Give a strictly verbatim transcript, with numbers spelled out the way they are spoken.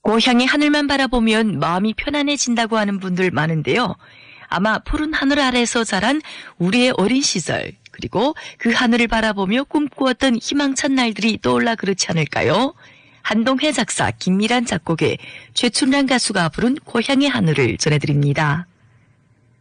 고향의 하늘만 바라보면 마음이 편안해진다고 하는 분들 많은데요. 아마 푸른 하늘 아래서 자란 우리의 어린 시절, 그리고 그 하늘을 바라보며 꿈꾸었던 희망찬 날들이 떠올라 그렇지 않을까요? 한동혜 작사, 김미란 작곡의 최춘란 가수가 부른 고향의 하늘을 전해드립니다.